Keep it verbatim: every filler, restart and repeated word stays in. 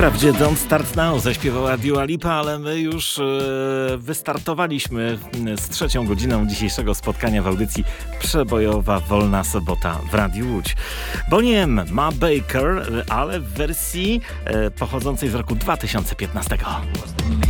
Wprawdzie Don't Start Now zaśpiewała Dua Lipa, ale my już e, wystartowaliśmy z trzecią godziną dzisiejszego spotkania w audycji Przebojowa Wolna Sobota w Radiu Łódź. Bonnie M ma Baker, ale w wersji e, pochodzącej z roku dwa tysiące piętnastego.